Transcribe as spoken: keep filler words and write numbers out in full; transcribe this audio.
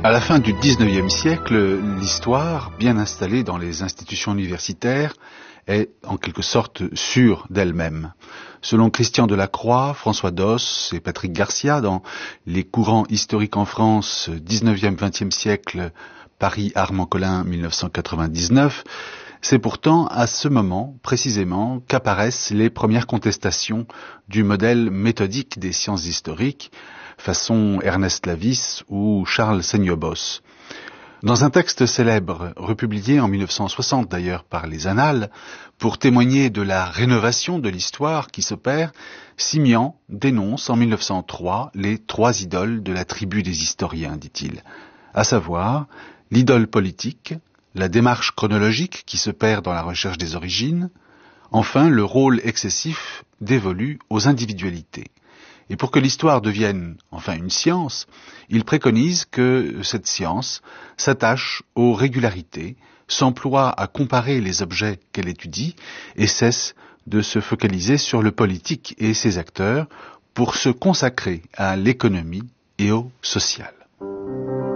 À la fin du dix-neuvième siècle, l'histoire, bien installée dans les institutions universitaires, est en quelque sorte sûre d'elle-même. Selon Christian Delacroix, François Doss et Patrick Garcia, dans Les courants historiques en France, dix-neuvième-vingtième siècle, Paris Armand-Collin, mille neuf cent quatre-vingt-dix-neuf, c'est pourtant à ce moment, précisément, qu'apparaissent les premières contestations du modèle méthodique des sciences historiques, façon Ernest Lavis ou Charles Seignobos. Dans un texte célèbre, republié en mille neuf cent soixante d'ailleurs par les Annales, pour témoigner de la rénovation de l'histoire qui s'opère, Simian dénonce en mille neuf cent trois les trois idoles de la tribu des historiens, dit-il, à savoir l'idole politique, la démarche chronologique qui se perd dans la recherche des origines, enfin le rôle excessif dévolu aux individualités. Et pour que l'histoire devienne enfin une science, il préconise que cette science s'attache aux régularités, s'emploie à comparer les objets qu'elle étudie et cesse de se focaliser sur le politique et ses acteurs pour se consacrer à l'économie et au social.